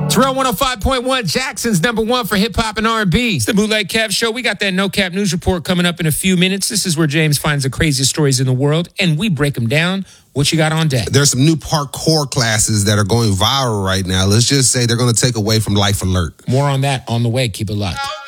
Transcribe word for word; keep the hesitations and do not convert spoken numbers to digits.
Terrell one oh five point one, Jackson's number one for hip-hop and R and B. It's the Bootleg Cap Show. We got that No Cap News Report coming up in a few minutes. This is where James finds the craziest stories in the world, and we break them down. What you got on deck? There's some new parkour classes that are going viral right now. Let's just say they're going to take away from Life Alert. More on that on the way. Keep it locked.